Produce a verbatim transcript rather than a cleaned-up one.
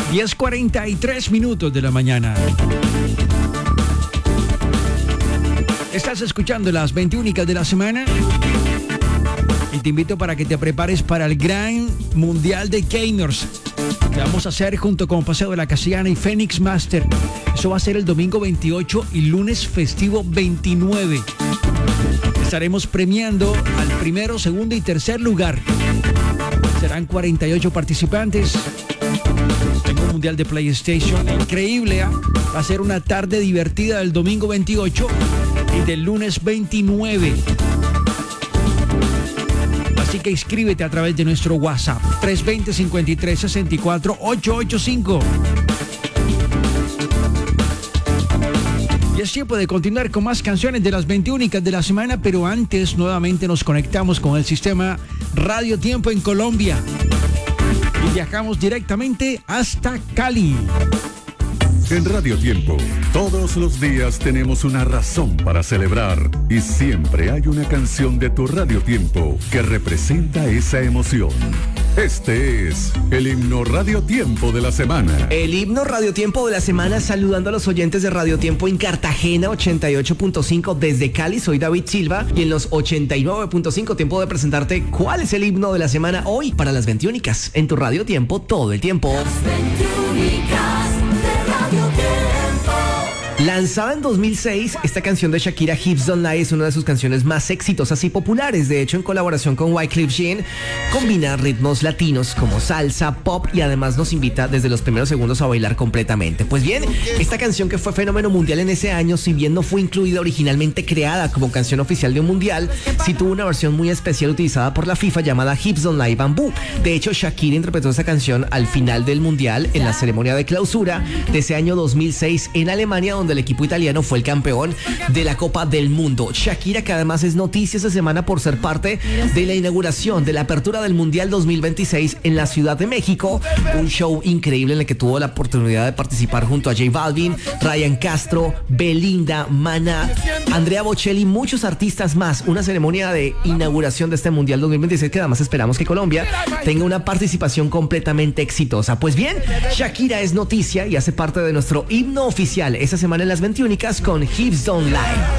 diez cuarenta y tres minutos de la mañana. Estás escuchando las veintiúnicas de la semana y te invito para que te prepares para el gran mundial de gamers que vamos a hacer junto con Paseo de la Castellana y Phoenix Master. Eso va a ser el domingo veintiocho y lunes festivo veintinueve. Estaremos premiando al primero, segundo y tercer lugar. Serán cuarenta y ocho participantes. Tengo un mundial de PlayStation increíble, ¿eh? Va a ser una tarde divertida del domingo veintiocho y del lunes veintinueve. Así que inscríbete a través de nuestro WhatsApp tres dos cero, cinco tres seis cuatro, ocho ocho cinco. Y es tiempo de continuar con más canciones de las veintiúnicas de la semana, pero antes nuevamente nos conectamos con el sistema Radio Tiempo en Colombia y viajamos directamente hasta Cali. En Radio Tiempo, todos los días tenemos una razón para celebrar y siempre hay una canción de tu Radio Tiempo que representa esa emoción. Este es el himno Radio Tiempo de la semana. El himno Radio Tiempo de la semana, saludando a los oyentes de Radio Tiempo en Cartagena ochenta y ocho punto cinco, desde Cali soy David Silva y en los ochenta y nueve punto cinco tiempo de presentarte cuál es el himno de la semana hoy para las veintiúnicas en tu Radio Tiempo todo el tiempo. Las veintiúnicas de Radio Tiempo. Lanzada en dos mil seis, esta canción de Shakira, Hips Don't Lie, es una de sus canciones más exitosas y populares. De hecho, en colaboración con Wyclef Jean, combina ritmos latinos como salsa, pop y además nos invita desde los primeros segundos a bailar completamente. Pues bien, esta canción que fue fenómeno mundial en ese año, si bien no fue incluida originalmente creada como canción oficial de un mundial, sí tuvo una versión muy especial utilizada por la FIFA llamada Hips Don't Lie Bamboo. De hecho, Shakira interpretó esta canción al final del mundial en la ceremonia de clausura de ese año dos mil seis en Alemania, donde el equipo italiano fue el campeón de la Copa del Mundo. Shakira, que además es noticia esta semana por ser parte de la inauguración de la apertura del Mundial dos mil veintiséis en la Ciudad de México, un show increíble en el que tuvo la oportunidad de participar junto a J Balvin, Ryan Castro, Belinda, Maná, Andrea Bocelli y muchos artistas más. Una ceremonia de inauguración de este Mundial dos mil veintiséis que además esperamos que Colombia tenga una participación completamente exitosa. Pues bien, Shakira es noticia y hace parte de nuestro himno oficial esta semana en las veintiúnicas con Hips Don't Lie.